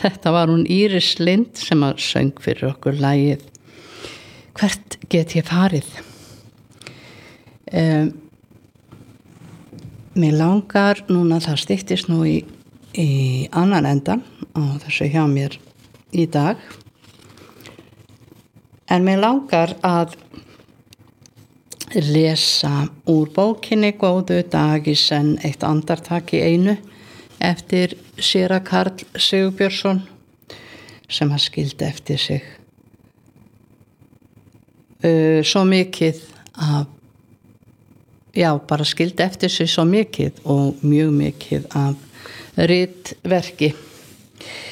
Þetta var hún Íris Lind sem að söng fyrir okkur lagið Hvert get ég farið? Mér langar núna, það styttist nú í annan endan á þessu hjá mér í dag. En mér langar að lesa úr bókinni Góðu dag í senn, eitt andartak í einu eftir séra Karl Sigurbjörnsson sem hann skildi eftir sig svo mikið af, bara skildi eftir sig svo mikið og mjög mikið af ritverki.